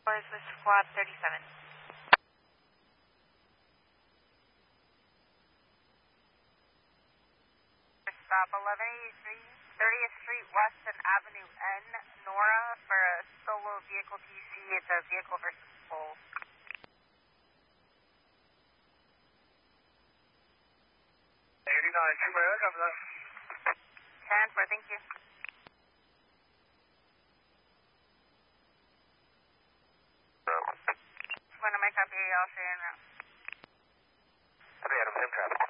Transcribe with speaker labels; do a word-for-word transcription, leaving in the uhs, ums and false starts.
Speaker 1: Is with Squad thirty-seven. Stop eleven eighty-three, thirtieth Street West and Avenue N, Nora, for a solo vehicle T C. It's a vehicle versus pole.
Speaker 2: eighty-nine, Super Air, cover that.
Speaker 1: ten four, thank you. When am I copy? I'll say in route.
Speaker 2: Copy, Adam, same traffic.